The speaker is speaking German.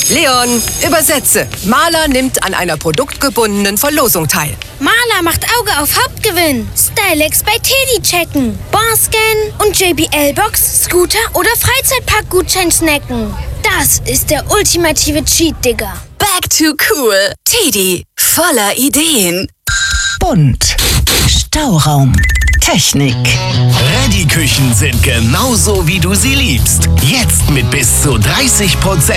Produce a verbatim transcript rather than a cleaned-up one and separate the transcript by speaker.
Speaker 1: Leon, übersetze. Maler nimmt an einer produktgebundenen Verlosung teil.
Speaker 2: Maler macht Auge auf Hauptgewinn. Stylex bei Teddy checken. Barscan und J B L-Box, Scooter oder Freizeitpark-Gutschein snacken. Das ist der ultimative Cheat, Digga.
Speaker 3: Back to cool. Teddy, voller Ideen.
Speaker 4: Bunt. Stauraum. Technik.
Speaker 5: Ready-Küchen sind genauso, wie du sie liebst. Jetzt mit bis zu dreißig Prozent